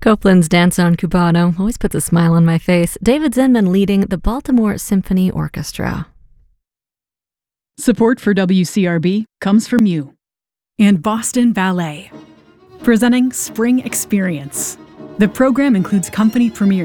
Copeland's Dance on Cubano always puts a smile on my face. David Zenman leading the Baltimore Symphony Orchestra. Support for WCRB comes from you and Boston Ballet, presenting Spring Experience. The program includes company premieres